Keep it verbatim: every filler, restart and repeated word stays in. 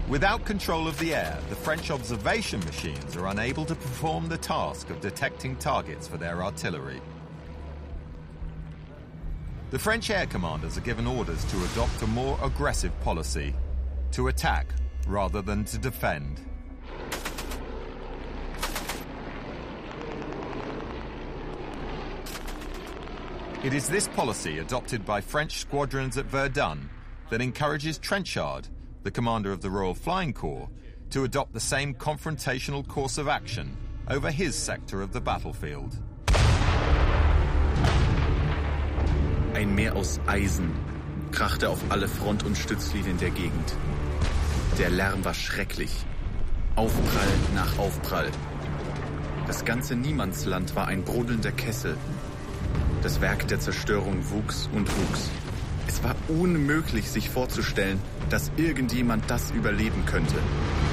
Without control of the air, the French observation machines are unable to perform the task of detecting targets for their artillery. The French air commanders are given orders to adopt a more aggressive policy, to attack rather than to defend. It is this policy adopted by French squadrons at Verdun that encourages Trenchard, the commander of the Royal Flying Corps, to adopt the same confrontational course of action over his sector of the battlefield. Ein Meer aus Eisen krachte auf alle Front- und Stützlinien der Gegend. Der Lärm war schrecklich. Aufprall nach Aufprall. Das ganze Niemandsland war ein brodelnder Kessel. Das Werk der Zerstörung wuchs und wuchs. Es war unmöglich, sich vorzustellen, dass irgendjemand das überleben könnte.